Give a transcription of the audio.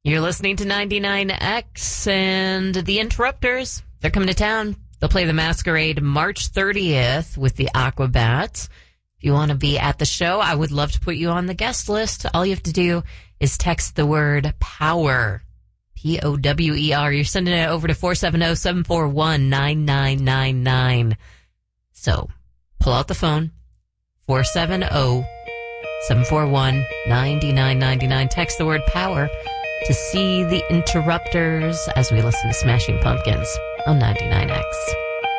You're listening to 99X and the Interrupters. They're coming to town. They'll play the Masquerade March 30th with the Aquabats. If you want to be at the show, I would love to put you on the guest list. All you have to do is text the word POWER, POWER. You're sending it over to 470-741-9999. So pull out the phone, 470-741-9999. Text the word POWER to see the Interrupters as we listen to Smashing Pumpkins on 99X.